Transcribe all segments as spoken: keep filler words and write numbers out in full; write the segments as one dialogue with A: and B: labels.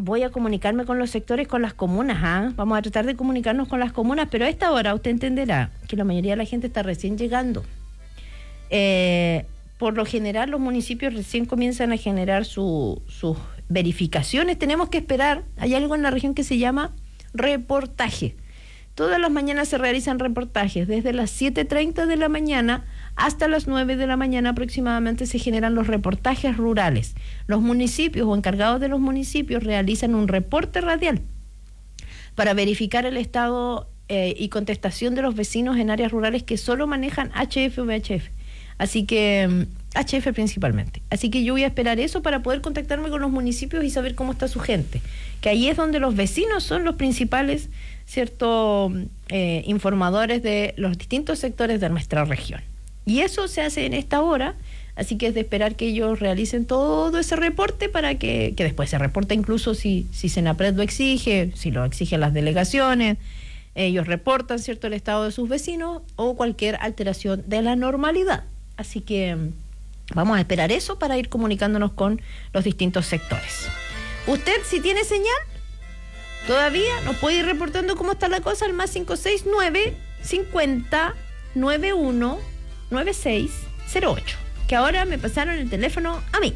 A: voy a comunicarme con los sectores, con las comunas, ¿ah? Vamos a tratar de comunicarnos con las comunas, pero a esta hora usted entenderá que la mayoría de la gente está recién llegando. Eh, por lo general, los municipios recién comienzan a generar su, sus verificaciones. Tenemos que esperar. Hay algo en la región que se llama reportaje. Todas las mañanas se realizan reportajes. Desde las siete treinta de la mañana hasta las nueve de la mañana aproximadamente se generan los reportajes rurales. Los municipios o encargados de los municipios realizan un reporte radial para verificar el estado eh, y contestación de los vecinos en áreas rurales que solo manejan H F o V H F. Así que, H F principalmente. Así que yo voy a esperar eso para poder contactarme con los municipios y saber cómo está su gente. Que ahí es donde los vecinos son los principales, cierto, eh, informadores de los distintos sectores de nuestra región. Y eso se hace en esta hora, así que es de esperar que ellos realicen todo ese reporte para que, que después se reporte incluso si, si Senapred lo exige, si lo exigen las delegaciones, ellos reportan, cierto, el estado de sus vecinos o cualquier alteración de la normalidad. Así que vamos a esperar eso para ir comunicándonos con los distintos sectores. Usted, si tiene señal, todavía nos puede ir reportando cómo está la cosa al más cinco seis nueve, cincuenta, noventa y uno, noventa y seis cero ocho. Que ahora me pasaron el teléfono a mí.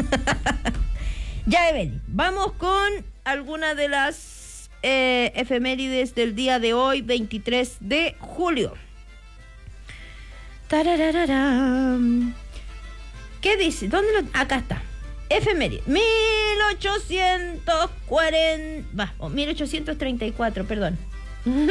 A: Ya, Evelyn, vamos con alguna de las eh, efemérides del día de hoy, veintitrés de julio. Tararararam. ¿Qué dice? ¿Dónde lo...? Acá está. Efeméride. mil ochocientos cuarenta... Va, oh, mil ochocientos treinta y cuatro, perdón. Un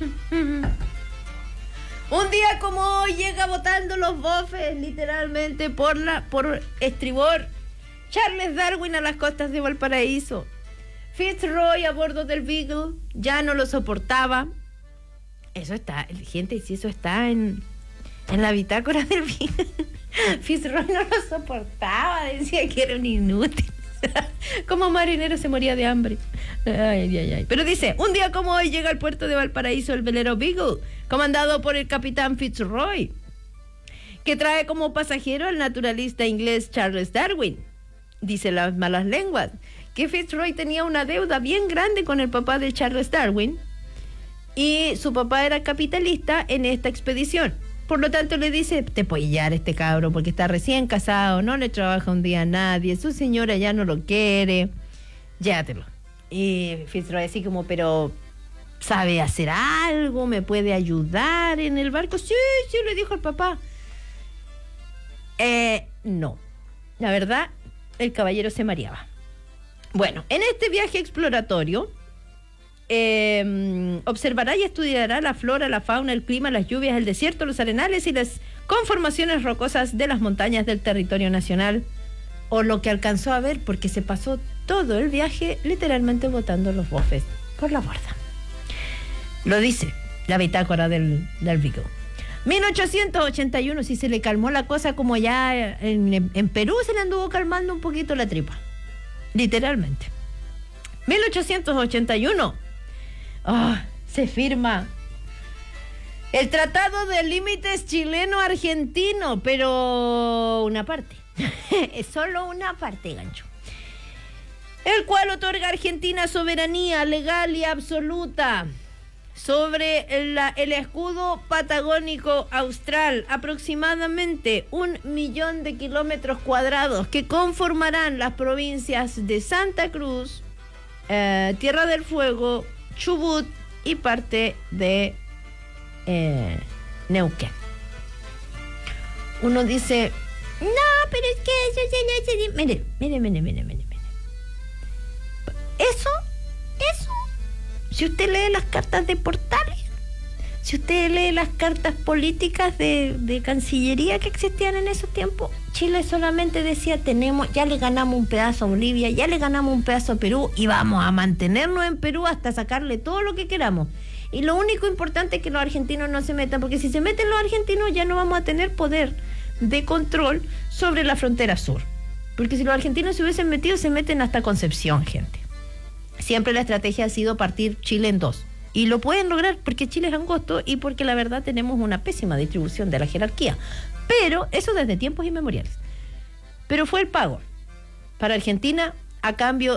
A: día como hoy llega botando los bofes, literalmente, por la por estribor. Charles Darwin a las costas de Valparaíso. Fitzroy a bordo del Beagle ya no lo soportaba. Eso está, gente, si eso está en... En la bitácora del Beagle. Fitzroy no lo soportaba, decía que era un inútil. Como marinero se moría de hambre. Ay, ay, ay. Pero dice, un día como hoy llega al puerto de Valparaíso el velero Beagle, comandado por el capitán Fitzroy, que trae como pasajero al naturalista inglés Charles Darwin. Dice las malas lenguas que Fitzroy tenía una deuda bien grande con el papá de Charles Darwin y su papá era capitalista en esta expedición. Por lo tanto le dice, te puede llevar este cabro porque está recién casado, no le trabaja un día a nadie, su señora ya no lo quiere, llévatelo. Y Fitzroy así como, pero ¿sabe hacer algo? ¿Me puede ayudar en el barco? Sí, sí, le dijo el papá. Eh, no, la verdad, el caballero se mareaba. Bueno, en este viaje exploratorio, Eh, observará y estudiará la flora, la fauna, el clima, las lluvias, el desierto, los arenales y las conformaciones rocosas de las montañas del territorio nacional, o lo que alcanzó a ver, porque se pasó todo el viaje literalmente botando los bofes por la borda. Lo dice la bitácora del, del Beagle. mil ochocientos ochenta y uno, si se le calmó la cosa como ya en, en Perú se le anduvo calmando un poquito la tripa, literalmente. mil ochocientos ochenta y uno. Oh, se firma el Tratado de Límites Chileno-Argentino, pero una parte, es solo una parte, gancho, el cual otorga a Argentina soberanía legal y absoluta sobre la, el escudo patagónico austral, aproximadamente un millón de kilómetros cuadrados que conformarán las provincias de Santa Cruz, eh, Tierra del Fuego, Chubut y parte de eh, Neuquén. Uno dice, no, pero es que eso se no se... Mire, mire, mire, mire, mire, mire. Eso, eso, si usted lee las cartas de Portales, si usted lee las cartas políticas de, de Cancillería que existían en esos tiempos, Chile solamente decía, tenemos, ya le ganamos un pedazo a Bolivia, ya le ganamos un pedazo a Perú y vamos a mantenernos en Perú hasta sacarle todo lo que queramos. Y lo único importante es que los argentinos no se metan, porque si se meten los argentinos ya no vamos a tener poder de control sobre la frontera sur. Porque si los argentinos se hubiesen metido, se meten hasta Concepción, gente. Siempre la estrategia ha sido partir Chile en dos. Y lo pueden lograr porque Chile es angosto y porque la verdad tenemos una pésima distribución de la jerarquía. Pero eso desde tiempos inmemoriales. Pero fue el pago para Argentina a cambio